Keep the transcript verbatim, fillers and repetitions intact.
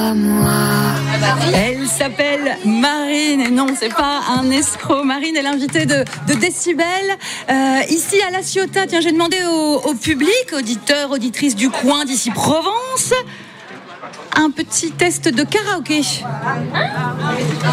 à moi. Elle s'appelle Marine, et non, c'est pas un escroc. Marine est l'invitée de, de Décibel, euh, ici à La Ciotat. Tiens, j'ai demandé au, au public, auditeurs, auditrices du coin d'ici Provence, un petit test de karaoké.